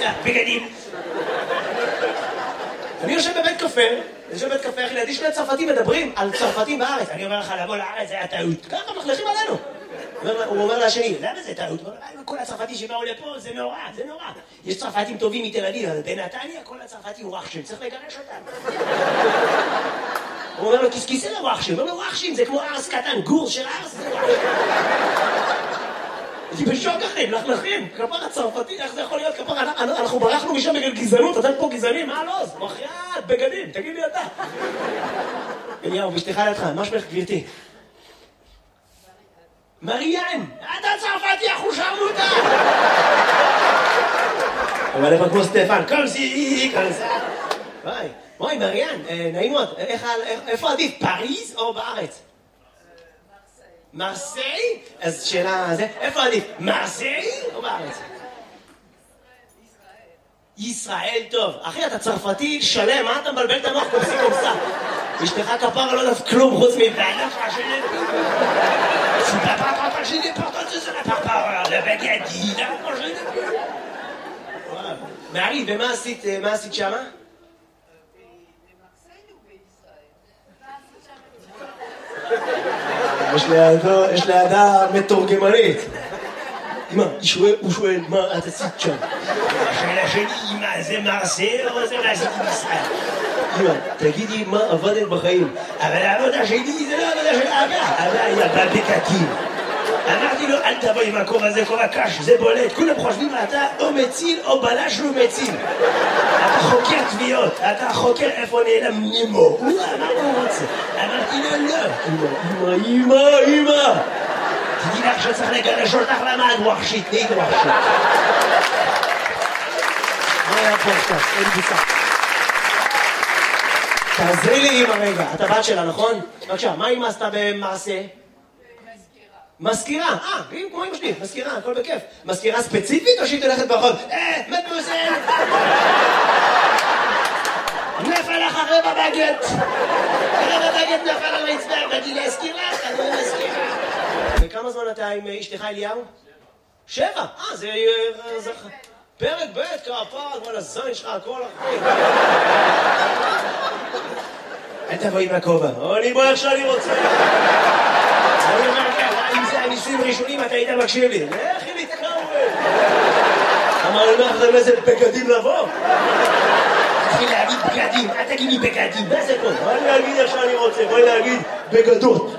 בגדים. אני יושב בבית קפה, אחי, לידי שני צרפתים מדברים על צרפתים בארץ. אני אומר לך, לבוא לארץ זה היה טעות. ככה מחלכים עלינו. הוא אומר לשני, למה זה טעות? כל הצרפתים שבאו לפה, זה נורא. יש צרפתים טובים מתל אביב, אבל בנתניה כל הצרפתים וואחשים, צריך לגרש אותם. הוא אומר לו, כיסא לא וואחשים. הוא אומר לו, וואחשים, זה כמו ארס קטן, גור של ארס, זה וואחשים. אני בשוק אחים, לכלכים, כפר הצרפתי, איך זה יכול להיות כפר? אנחנו ברחנו משם בגלל גזענות, אתם פה גזענים, מה לא? בחייאת, בגדים, תגיד לי אתה. אליהו, משתך לידך, מה שמך גברתי? מריאן, אתה צרפתי, אנחנו שרמוטה! אבל איפה כמו סטפן, קומסי, וואי, מריאן, נעים מאוד, איפה עדיף, פריז או בארץ? מרסיי? אז שאלה זה, איפה עדיף? מרסיי או בארץ? ישראל טוב. אחי, אתה צרפתי שלם, מה אתה מבלבל את המוח קומסי קומסה? אשתך כפרה לא דף כלום חוץ מבעלה פרשנית. פרשנית, פרשנית, לבגדי, פרשנית. מערי, ומה עשית שמה? יש לידה מתורגמנית. אמא, הוא שואל, מה את עשית שם? השאלה שלי, אמא, זה מרסיי או זה מה עשיתי בישראל? אמא, תגידי מה עבדת בחיים. אבל העבודה שלי זה לא עבודה של אבא. אבא היה בבקקים. אמרתי לו, אל תבוא עם הכובע הזה, כובע קש, זה בולט. כולם חושבים, אתה או מציל או בלש לא מציל. אתה חוקר תביעות, אתה חוקר איפה נעלם נימו. הוא אמר מה הוא רוצה. אמרתי לו, לא. אמא. תדעי לך שצריך לגרש אותך למה את ווחשית, נהיית ווחשית. מה היה פה עכשיו? אין בוסה. תעזרי לי אמא רגע, אתה בת שלה, נכון? בבקשה, מה אמא עשתה במעשה? מזכירה, כמו אמא שלי, מזכירה, הכל בכיף. מזכירה ספציפית או שהיא תלכת ברחוב? מדמוזל! נפל לך רבע בגט נפל על הרצפה, באתי להזכיר לך, אני מזכירה. וכמה זמן אתה עם אשתך אליהו? 7, זה פרק ב' כפר, כל הזין שלך, הכל אחרי. אל תבוא עם הכובע, אני בוא איך שאני רוצה. אני אומר ככה, אם זה הניסויים ראשונים אתה היית מקשיב לי. לכי להתקרב. אמר לי, מה לכם איזה בגדים לבוא? תתחיל להגיד בגדים, אל תגיד לי בגדים, מה זה פה? בואי להגיד איך שאני רוצה, בואי להגיד בגדות.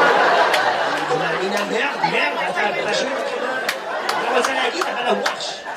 אני מאמינה מרד, אתה פשוט, אני רוצה להגיד, אבל הוואש.